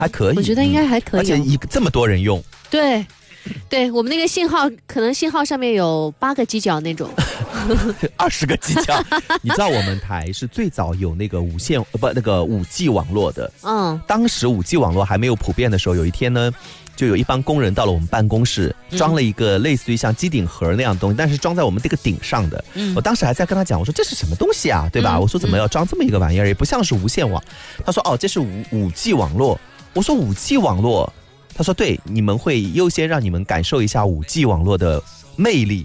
还可以， 我觉得应该还可以， 而且这么多人用。 对。对，我们那个信号可能信号上面有8个犄角那种 20个犄角。你知道我们台是最早有那个5G 网络的。当时5G 网络还没有普遍的时候，有一天呢，就有一帮工人到了我们办公室，装了一个类似于像机顶盒那样的东西，但是装在我们这个顶上的。我当时还在跟他讲，我说这是什么东西啊，对吧？我说怎么要装这么一个玩意儿，也不像是无线网。他说这是5G 网络。我说5G 网络。他说对，你们会优先让你们感受一下5G 网络的魅力。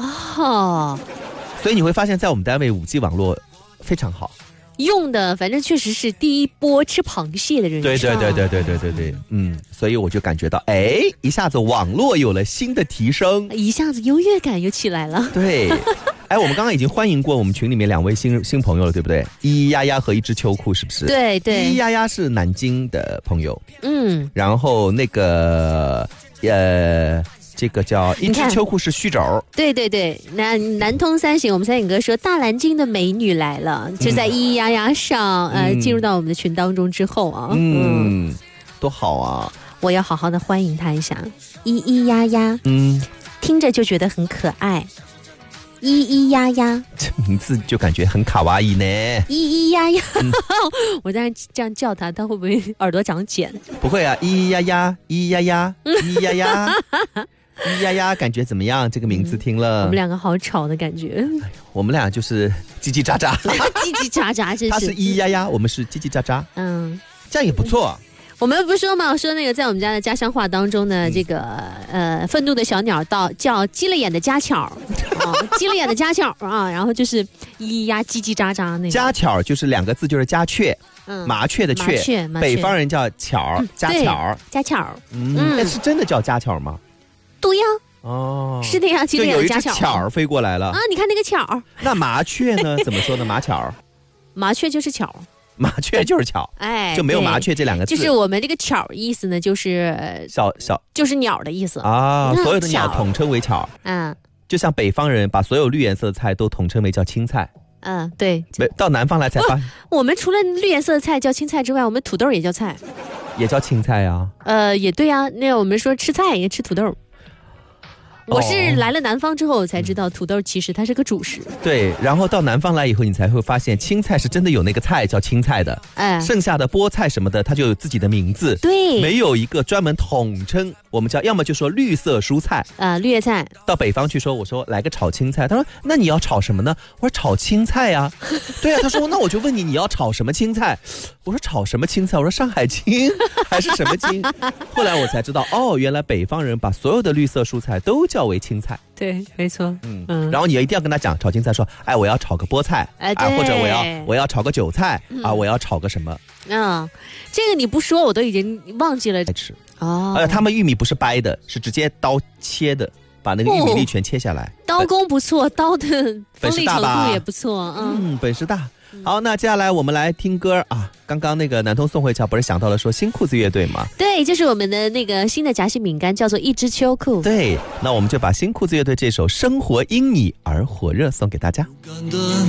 所以你会发现在我们单位5G 网络非常好用的，反正确实是第一波吃螃蟹的人。 对，所以我就感觉到一下子网络有了新的提升， 一下子优越感又起来了。 对。我们刚刚已经欢迎过我们群里面2位新朋友了，对不对？依依丫丫和一只秋裤，是不是？ 对。 依依丫丫是南京的朋友，然后那个这个叫一只秋裤是虚轴。对， 南通三省，我们三省哥说大南京的美女来了，就在依依丫丫上进入到我们的群当中之后啊， 多好啊！ 我要好好的欢迎她一下，依依丫丫，听着就觉得很可爱。依依丫丫， 这名字就感觉很卡哇伊呢。 依依丫丫，我当然这样叫他会不会耳朵长茧？ 不会啊，依依丫丫，依依丫丫，依依丫丫，依依丫丫，感觉怎么样？这个名字听了， 我们两个好吵的感觉。 我们俩就是叽叽喳喳， 叽叽喳喳，真是。 他是依依丫丫，我们是叽叽喳喳，这样也不错。 我们不是说嘛，我说那个在我们家的家乡话当中呢，这个愤怒的小鸟叫鸡了眼的家巧，鸡了眼的家巧啊，然后就是咿咿呀叽叽喳喳那个。 家巧就是2个字，就是家雀，麻雀的雀，北方人叫巧，家巧， 家巧， 是真的叫家巧吗？ 对呀。是的呀，鸡了眼的家巧。 就有一只巧飞过来了啊！ 你看那个巧。那麻雀呢？怎么说呢？麻巧。 麻雀就是巧。 麻雀就是巧，就没有麻雀这2个字。 就是我们这个巧意思呢，就是小， 就是鸟的意思啊。所有的鸟统称为巧。就像北方人把所有绿颜色的菜都统称为叫青菜。 对。 到南方来才发现， 我们除了绿颜色的菜叫青菜之外，我们土豆也叫菜， 也叫青菜啊。 也对啊。那我们说吃菜也吃土豆。我是来了南方之后，我才知道土豆其实它是个主食。 对，然后到南方来以后，你才会发现青菜是真的有那个菜叫青菜的，剩下的菠菜什么的，它就有自己的名字。 对， 没有一个专门统称，我们叫要么就说绿色蔬菜绿叶菜。 到北方去说，我说来个炒青菜，他说那你要炒什么呢？我说炒青菜呀。对啊，他说那我就问你要炒什么青菜？我说炒什么青菜？我说上海青还是什么青？后来我才知道，原来北方人把所有的绿色蔬菜都叫为青菜。 对，没错。 然后你一定要跟他讲炒青菜，说我要炒个菠菜，或者我要炒个韭菜我要炒个什么。 这个你不说我都已经忘记了。 爱吃而且他们玉米不是掰的，是直接刀切的，把那个玉米粒全切下来。 刀工不错，刀的锋利程度也不错。 本事大。好，那接下来我们来听歌啊。刚刚那个南通宋慧乔不是想到了说新裤子乐队吗？ 对，就是我们的那个新的夹心饼干，叫做一只秋裤。 对，那我们就把新裤子乐队这首《生活因你而火热》送给大家。